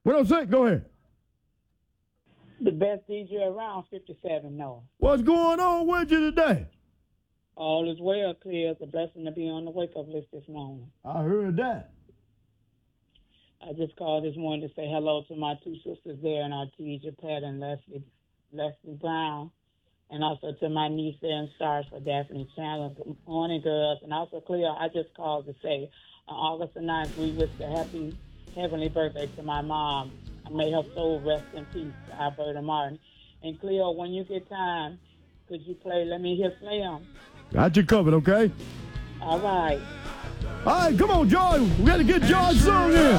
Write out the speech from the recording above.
106, go ahead. The best DJ around, 57 North. What's going on with you today? All is well, Clear. It's a blessing to be on the wake-up list this morning. I heard that. I just called this morning to say hello to my two sisters there in Artesia, Pat and Leslie Brown, and also to my niece there in Stars for Daphne Chandler. Good morning, girls. And also, Cleo, I just called to say on August the 9th, we wish a happy heavenly birthday to my mom. May her soul rest in peace, Alberta Martin. And Cleo, when you get time, could you play Let Me Hear Slim? Got you covered, okay? All right. All right, come on, George. We got to get George sung in.